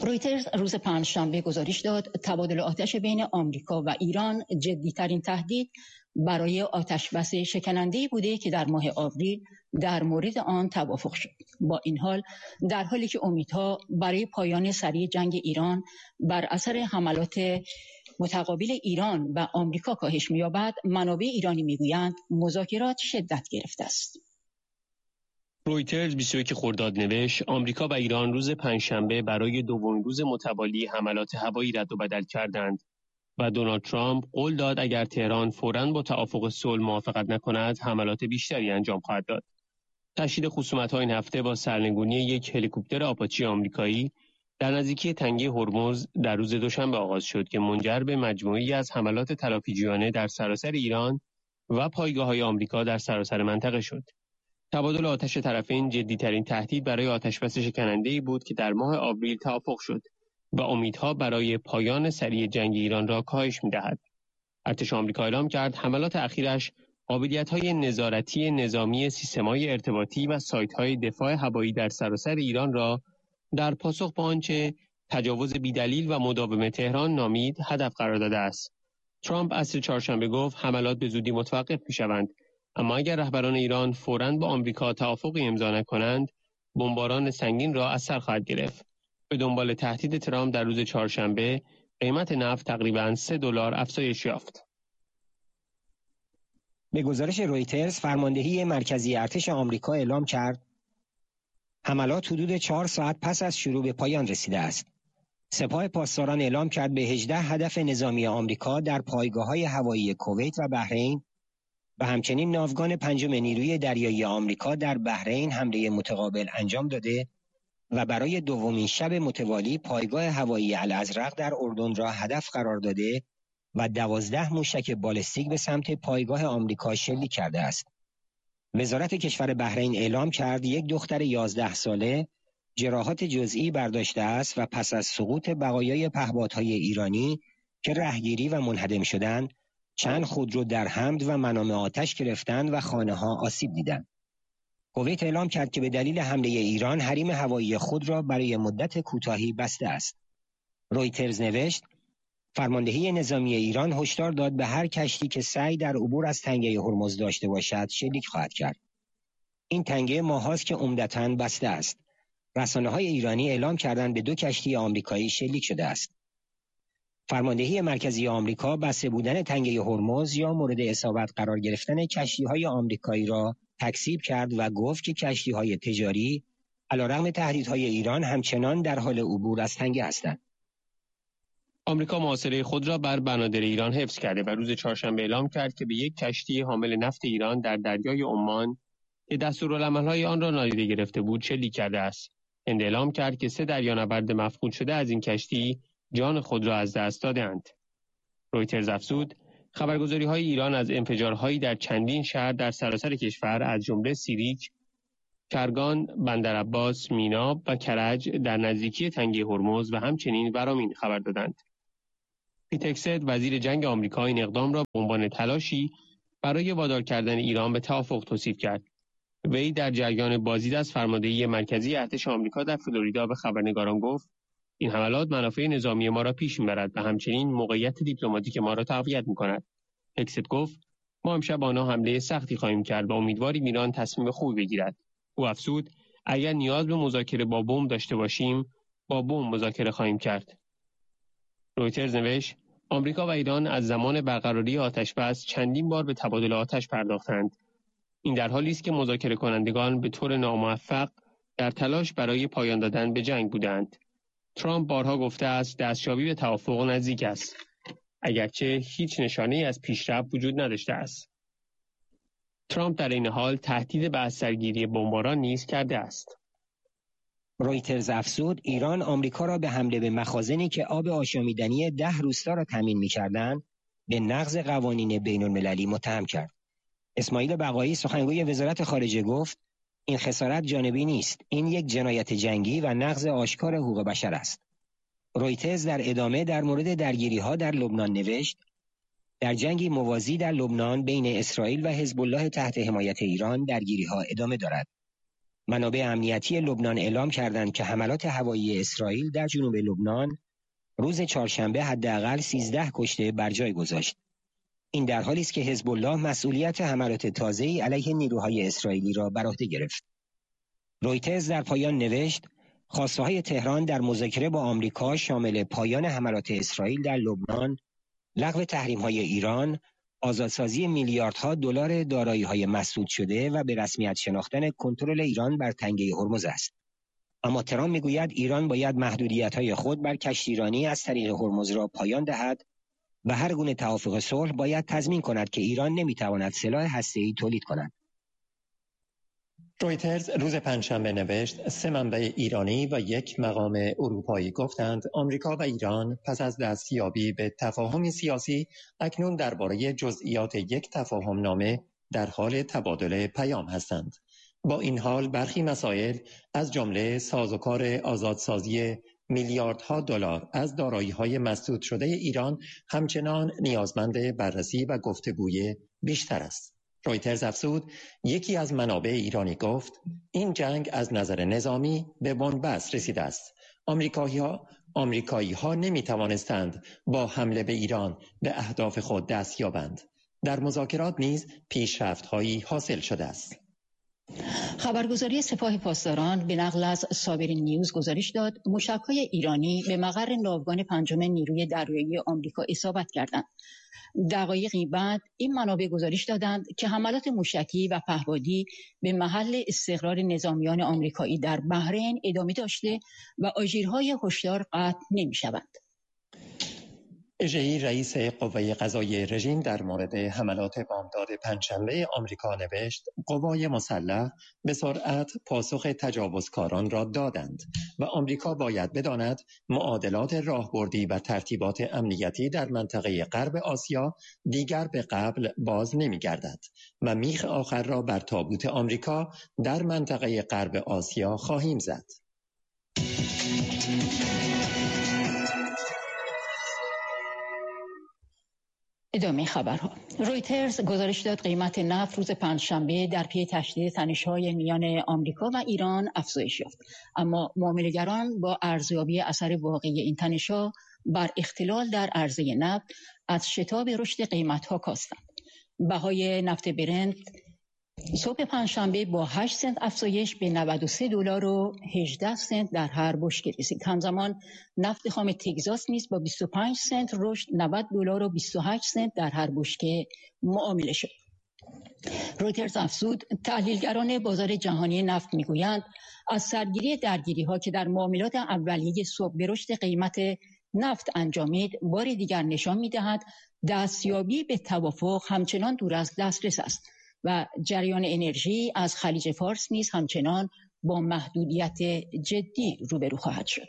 رویترز روز پنجشنبه گزارش داد تبادل آتش بین آمریکا و ایران جدی‌ترین تهدید برای آتشبس شکننده‌ای بوده که در ماه آوریل در مورد آن توافق شد. با این حال در حالی که امیدها برای پایان سریع جنگ ایران بر اثر حملات متقابل ایران و آمریکا کاهش می‌یابد، منابع ایرانی می‌گویند مذاکرات شدت گرفته است. رویترز 21 خرداد نوشت آمریکا و ایران روز پنجشنبه برای دومین روز متوالی حملات هوایی رد و بدل کردند و دونالد ترامپ قول داد اگر تهران فوراً با توافق صلح موافقت نکند حملات بیشتری انجام خواهد داد. تشدید خصومت‌ها این هفته با سرنگونی یک هلیکوپتر آپاچی آمریکایی در نزدیکی تنگه هرمز در روز دوشنبه آغاز شد که منجر به مجموعه‌ای از حملات تلافی‌جویانه در سراسر ایران و پایگاه‌های آمریکا در سراسر منطقه شد. تبادل آتش طرفین جدی‌ترین تهدید برای آتشبس شکننده‌ای بود که در ماه آوریل توافق شد و امیدها برای پایان سریع جنگ ایران را کاهش می‌دهد. ارتش آمریکا اعلام کرد حملات اخیرش قابلیت‌های نظارتی نظامی سیستم‌های ارتباطی و سایت‌های دفاع هوایی در سراسر ایران را در پاسخ به آنچه تجاوز بی‌دلیل و مداوم تهران نامید هدف قرار داده است. ترامپ عصر چهارشنبه گفت حملات به زودی متوقف می‌شوند، اما اگر رهبران ایران فوراً با آمریکا توافقی امضا نکنند، بمباران سنگین را از سر خواهد گرفت. به دنبال تهدید ترامپ در روز چهارشنبه، قیمت نفت تقریباً $3 افزایش یافت. به گزارش رویترز، فرماندهی مرکزی ارتش آمریکا اعلام کرد حملات حدود 4 ساعت پس از شروع به پایان رسیده است. سپاه پاسداران اعلام کرد به 18 هدف نظامی آمریکا در پایگاه‌های هوایی کویت و بحرین و همچنین ناوگان پنجم نیروی دریایی آمریکا در بحرین حمله متقابل انجام داده و برای دومین شب متوالی پایگاه هوایی الازرق در اردن را هدف قرار داده و 12 موشک بالستیک به سمت پایگاه آمریکا شلیک کرده است. وزارت کشور بحرین اعلام کرد یک دختر 11 ساله جراحات جزئی برداشته است و پس از سقوط بقایای پهپادهای ایرانی که رهگیری و منهدم شدند، چند خودرو در حمد و منامه آتش گرفتند و خانه‌ها آسیب دیدند. کویت اعلام کرد که به دلیل حمله ایران حریم هوایی خود را برای مدت کوتاهی بسته است. رویترز نوشت فرماندهی نظامی ایران هشدار داد به هر کشتی که سعی در عبور از تنگه هرمز داشته باشد شلیک خواهد کرد. این تنگه ماهاست که عمدتاً بسته است. رسانه‌های ایرانی اعلام کردند به 2 کشتی آمریکایی شلیک شده است. فرماندهی مرکزی آمریکا بسته بودن تنگه هرمز یا مورد اصابت قرار گرفتن کشتی‌های آمریکایی را تکذیب کرد و گفت که کشتی‌های تجاری علیرغم تهدیدهای ایران همچنان در حال عبور از تنگه هستند. آمریکا محاصره خود را بر بنادر ایران حفظ کرده و روز چهارشنبه اعلام کرد که به یک کشتی حامل نفت ایران در دریای عمان که دستورالعمل‌های آن را نادیده گرفته بود شلیک کرده است. هند اعلام کرد که 3 دریانورد مفقود شده از این کشتی جان خود را از دست دادند. رویترز افزود خبرگزاری‌های ایران از انفجارهایی در چندین شهر در سراسر کشور از جمله سیریک، کرگان، بندرعباس، میناب و کرج در نزدیکی تنگه هرمز و همچنین ورامین خبر دادند. پیت هگست وزیر جنگ آمریکا این اقدام را به عنوان تلاشی برای وادار کردن ایران به توافق توصیف کرد. وی در جریان بازدید از فرماندهی مرکزی ارتش آمریکا در فلوریدا به خبرنگاران گفت این حملات منافع نظامی ما را پیش می‌برد و همچنین موقعیت دیپلماتیک ما را تقویت می‌کند. هگست گفت ما امشب با آنها حمله سختی خواهیم کرد و امیدواریم ایران تصمیم خوبی بگیرد. او افزود اگر نیاز به مذاکره با بمب داشته باشیم با بمب مذاکره خواهیم کرد. رویترز نوشت آمریکا و ایران از زمان برقراری آتش‌بس چندین بار به تبادل آتش پرداختند. این در حالی است که مذاکره کنندگان به طور ناموفق در تلاش برای پایان دادن به جنگ بودند. ترامپ بارها گفته است دستیابی به توافق نزدیک است، اگرچه هیچ نشانه‌ای از پیشرفت وجود نداشته است. ترامپ در این حال تهدید به از سرگیری بمباران نیز کرده است. رویترز افزود ایران آمریکا را به حمله به مخازنی که آب آشامیدنی 10 روستا را تامین می‌کردند به نقض قوانین بین‌المللی متهم کرد. اسماعیل بقایی سخنگوی وزارت خارجه گفت این خسارت جانبی نیست، این یک جنایت جنگی و نقض آشکار حقوق بشر است. رویترز در ادامه در مورد درگیری‌ها در لبنان نوشت در جنگی موازی در لبنان بین اسرائیل و حزب الله تحت حمایت ایران درگیری‌ها ادامه دارد. منابع امنیتی لبنان اعلام کردند که حملات هوایی اسرائیل در جنوب لبنان روز چهارشنبه حداقل 13 کشته بر جای گذاشت. این در حالی است که حزب الله مسئولیت حملات تازه‌ای علیه نیروهای اسرائیلی را بر عهده گرفت. رویترز در پایان نوشت: خواسته‌های تهران در مذاکره با آمریکا شامل پایان حملات اسرائیل در لبنان، لغو تحریم‌های ایران، آزادسازی میلیاردها دلار دارایی‌های مسدود شده و به رسمیت شناختن کنترل ایران بر تنگه هرمز است. اما ترامپ میگوید ایران باید محدودیت‌های خود بر کشتیرانی از طریق هرمز را پایان دهد و هر گونه توافق صلح باید تضمین کند که ایران نمیتواند سلاح هسته‌ای تولید کند. رویترز روز پنجشنبه نوشت: 3 منبع ایرانی و 1 مقام اروپایی گفتند آمریکا و ایران پس از دستیابی به تفاهم سیاسی اکنون درباره جزئیات یک تفاهم نامه در حال تبادل پیام هستند. با این حال برخی مسائل از جمله سازوکار آزادسازی میلیاردها دلار از دارایی‌های مسدود شده ایران همچنان نیازمند بررسی و گفتگوی بیشتر است. رویترز افزود: یکی از منابع ایرانی گفت این جنگ از نظر نظامی به بنبست رسیده است. آمریکایی‌ها نمی‌توانستند با حمله به ایران به اهداف خود دست یابند. در مذاکرات نیز پیشرفت‌هایی حاصل شده است. خبرگزاری سپاه پاسداران به نقل از صابرین نیوز گزارش داد موشک‌های ایرانی به مقر ناوگان پنجم نیروی دریایی آمریکا اصابت کردند. دقایقی بعد این منابع گزارش دادند که حملات موشکی و پهپادی به محل استقرار نظامیان آمریکایی در بحرین ادامه داشته و آژیرهای هشدار قطع نمی‌شوند. اژه‌ای رئیس قوه قضاییه رژیم در مورد حملات بامداد پنجشنبه آمریکا نوشت: قوای مسلح به سرعت پاسخ تجاوزکاران را دادند و آمریکا باید بداند معادلات راهبردی و ترتیبات امنیتی در منطقه غرب آسیا دیگر به قبل باز نمی‌گردد و میخ آخر را بر تابوت آمریکا در منطقه غرب آسیا خواهیم زد. ادامه خبرها. رویترز گزارش داد قیمت نفت روز پنجشنبه در پی تشدید تنش‌های میان آمریکا و ایران افزایش یافت، اما معامله‌گران با ارزیابی اثر واقعی این تنش‌ها بر اختلال در عرضه نفت از شتاب رشد قیمت‌ها کاستند. بهای نفت برنت صبح پنجشنبه با 8 سنت افزایش به $93.18 در هر بشکه رسید. همزمان نفت خام تگزاس نیز با 25 سنت رشد $90.28 در هر بشکه معامله شد. رویترز افزود تحلیلگران بازار جهانی نفت میگویند از سرگیری درگیری‌ها که در معاملات اولیه صبح به رشد قیمت نفت انجامید بار دیگر نشان می‌دهد دستیابی به توافق همچنان دور از دسترس است و جریان انرژی از خلیج فارس نیز همچنان با محدودیت جدی روبرو خواهد شد.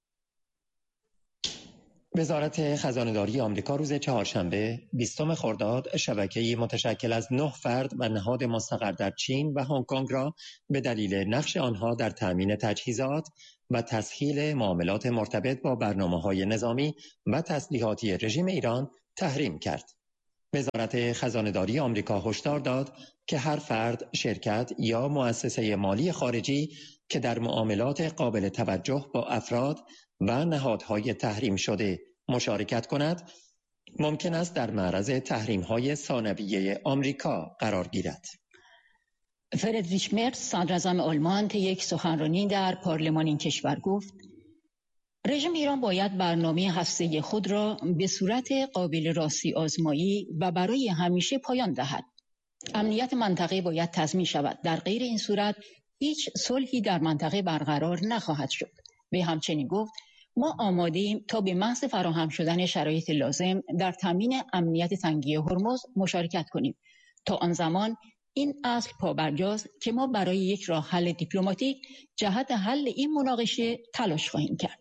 وزارت خزانه‌داری آمریکا روز چهارشنبه 20 خرداد شبکه‌ای متشکل از 9 فرد و نهاد مستقر در چین و هنگ کنگ را به دلیل نقش آنها در تأمین تجهیزات و تسهیل معاملات مرتبط با برنامه‌های نظامی و تسلیحاتی رژیم ایران تحریم کرد. وزارت خزانه‌داری آمریکا هشدار داد که هر فرد، شرکت یا مؤسسه مالی خارجی که در معاملات قابل توجه با افراد و نهادهای تحریم شده مشارکت کند، ممکن است در معرض تحریم‌های ثانویه آمریکا قرار گیرد. فردریش مرز صدراعظم آلمان طی یک سخنرانی در پارلمان این کشور گفت رژیم ایران باید برنامه هسته‌ای خود را به صورت قابل راستی آزمایی و برای همیشه پایان دهد. امنیت منطقه باید تضمین شود. در غیر این صورت هیچ صلحی در منطقه برقرار نخواهد شد. وی همچنین گفت ما آماده‌ایم تا به محض فراهم شدن شرایط لازم در تامین امنیت تنگه هرمز مشارکت کنیم. تا آن زمان این اصل پابرجاست که ما برای یک راه حل دیپلماتیک جهت حل این مناقشه تلاش خواهیم کرد.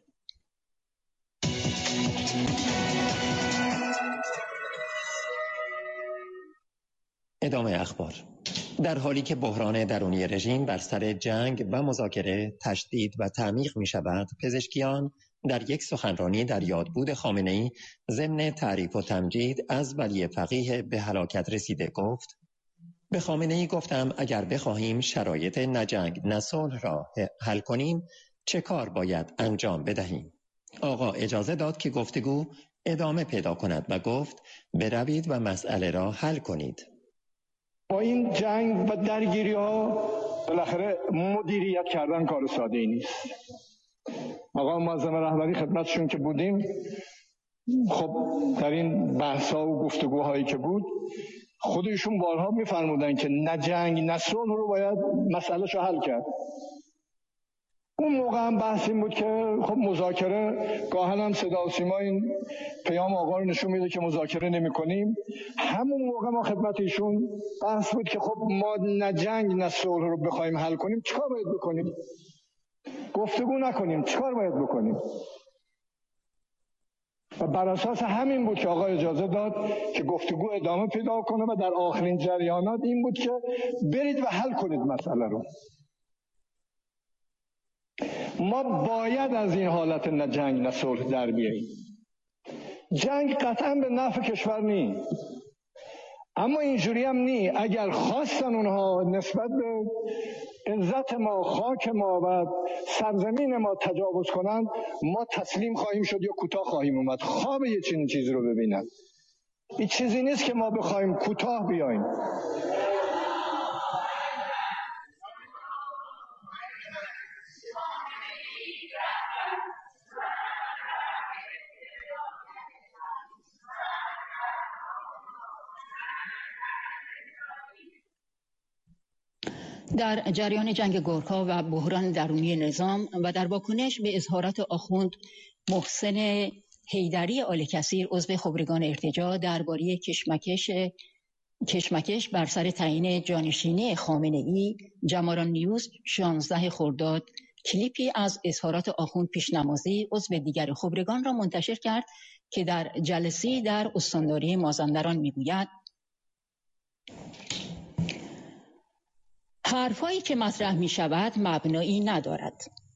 ادامه اخبار. در حالی که بحران درونی رژیم بر سر جنگ و مذاکره تشدید و تعمیق می شود، پزشکیان در یک سخنرانی در یادبود خامنه‌ای ضمن تعریف و تمجید از ولی فقیه به هلاکت رسیده گفت به خامنه‌ای گفتم اگر بخواهیم شرایط نه جنگ نه صلح را حل کنیم چه کار باید انجام بدهیم؟ آقا اجازه داد که گفتگو ادامه پیدا کند و گفت بروید و مسئله را حل کنید. با این جنگ و درگیری ها بالاخره مدیریت کردن کار ساده ای نیست. آقا معظم رهبری خدمتشون که بودیم، خب در این بحث‌ها و گفتگوهایی که بود خودشون بارها می‌فرمودن که نه جنگ نه صلح رو باید مسئله‌ش رو حل کرد. اون موقع هم بحث این بود که خب مذاکره، گاهن هم صدا و سیما این پیام آقا رو نشون میده که مذاکره نمی‌کنیم. همون موقع ما خدمت ایشون بحث بود که خب ما نه جنگ نه صلح رو بخوایم حل کنیم چیکار باید بکنیم؟ گفتگو نکنیم چیکار باید بکنیم؟ و بر اساس همین بود که آقا اجازه داد که گفتگو ادامه پیدا کنه و در آخرین جریانات این بود که برید و حل کنید مسئله رو. ما باید از این حالت نه جنگ نه صلح در بیاییم. جنگ قطعا به نفع کشور نی، اما اینجوری هم نی اگر خواستن اونها نسبت به عزت ما، خاک ما و سرزمین ما تجاوز کنن، ما تسلیم خواهیم شد یا کوتاه خواهیم اومد. خواب یه چنین چیزی رو ببینن. این چیزی نیست که ما بخوایم کوتاه بیایم. در جریان جنگ گورکا و بحران درونی نظام و در واکنش به اظهارات آخوند محسن حیدری آل‌کثیر عضو خبرگان ارتجاع درباره کشمکش بر سر تعیین جانشینی خامنه‌ای، جماران نیوز 16 خرداد کلیپی از اظهارات آخوند پیشنمازی عضو دیگر خبرگان را منتشر کرد که در جلسه‌ای در استانداری مازندران میگوید: حرفایی که مطرح می شود مبنایی ندارد.